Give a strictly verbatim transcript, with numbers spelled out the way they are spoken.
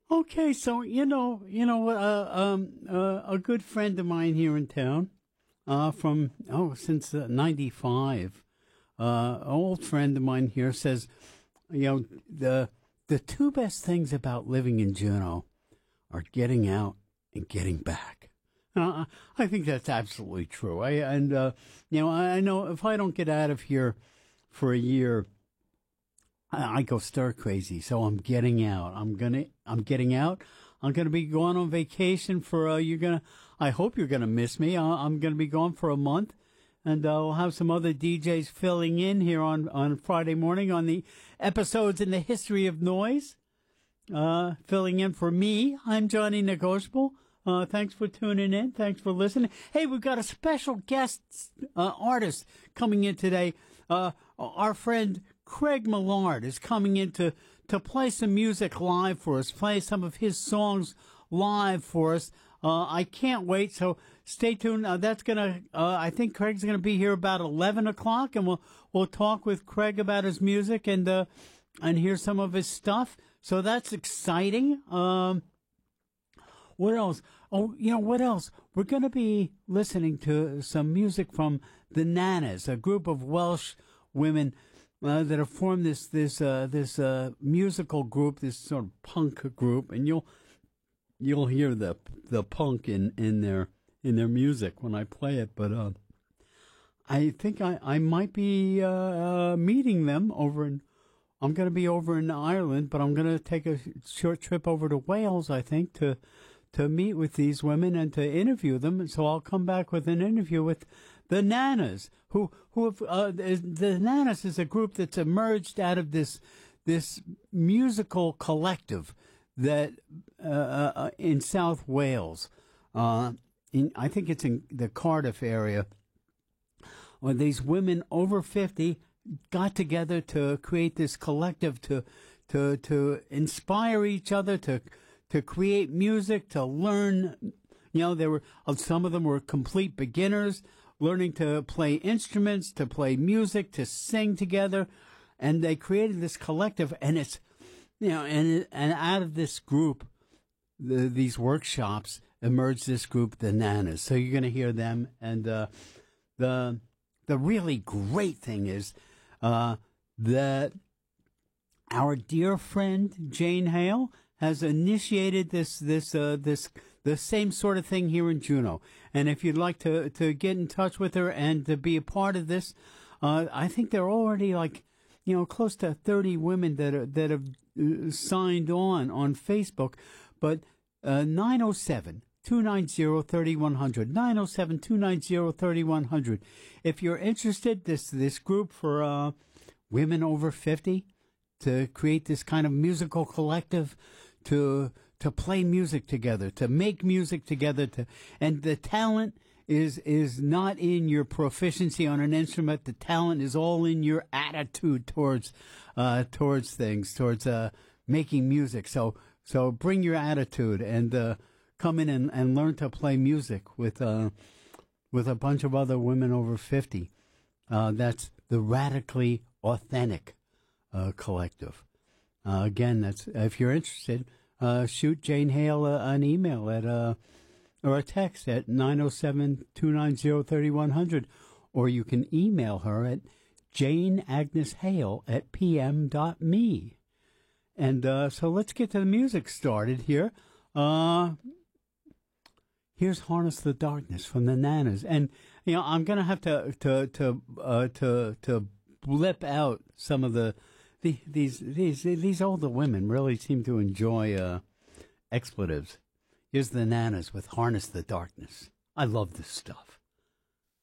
Okay, so you know, you know, uh, um, uh, a good friend of mine here in town, uh, from oh, since uh, ninety-five, uh, an old friend of mine here says, you know, the the two best things about living in Juneau are getting out and getting back. Uh, I think that's absolutely true. I and uh, you know, I know if I don't get out of here for a year, I go stir crazy, so I'm getting out. I'm gonna, I'm getting out. I'm gonna be going on vacation for. Uh, you're gonna. I hope you're gonna miss me. Uh, I'm gonna be gone for a month, and uh, we'll have some other D Js filling in here on on Friday morning on the episodes in the history of noise. Uh, filling in for me. I'm Johnny Negotiable. Uh, thanks for tuning in. Thanks for listening. Hey, we've got a special guest uh, artist coming in today. Uh, our friend Craig Millard is coming in to, to play some music live for us, play some of his songs live for us. Uh, I can't wait, so stay tuned. Uh, that's gonna, uh, I think Craig's gonna be here about eleven o'clock, and we'll, we'll talk with Craig about his music and, uh, and hear some of his stuff. So that's exciting. Um, What else? Oh, you know, what else? We're going to be listening to some music from the Nanas, a group of Welsh women uh, that have formed this this uh, this uh, musical group, this sort of punk group, and you'll you'll hear the the punk in, in their in their music when I play it. But uh, I think I I might be uh, uh, meeting them over in. I'm going to be over in Ireland, but I'm going to take a short trip over to Wales, I think, to. to meet with these women and to interview them. So I'll come back with an interview with the Nanas, who, who have, uh, the Nanas is a group that's emerged out of this, this musical collective that, uh, uh in South Wales, uh, in, I think it's in the Cardiff area, where these women over fifty got together to create this collective to, to, to inspire each other, to, to create music, to learn, you know, there were, some of them were complete beginners, learning to play instruments, to play music, to sing together, and they created this collective, and it's, you know, and, and out of this group, the, these workshops emerged this group, the Nanas. So you're going to hear them, and, uh, the, the really great thing is, uh, that our dear friend, Jane Hale, has initiated this, this, uh, this, the same sort of thing here in Juneau. And if you'd like to, to get in touch with her and to be a part of this, uh, I think there are already like, you know, close to thirty women that are, that have uh, signed on on Facebook. But, uh, nine oh seven, two nine zero, three one zero zero, nine oh seven, two nine zero, three one zero zero. If you're interested, this, this group for, uh, women over fifty, to create this kind of musical collective, to to play music together, to make music together, to and the talent is is not in your proficiency on an instrument. The talent is all in your attitude towards uh towards things, towards uh making music. So so bring your attitude and uh come in and, and learn to play music with uh with a bunch of other women over fifty. Uh that's the Radically Authentic Uh, collective. Uh, again, that's if you're interested, uh, shoot Jane Hale uh, an email at uh, or a text at nine oh seven, two nine zero, three one zero zero, or you can email her at jane agnes hale at pm dot me. And uh, so let's get to the music started here. Uh, here's "Harness the Darkness" from the Nanas, and you know I'm gonna have to to to uh, to to blip out some of the. The, these these these older women really seem to enjoy uh, expletives. Here's the Nanas with "Harness the Darkness." I love this stuff.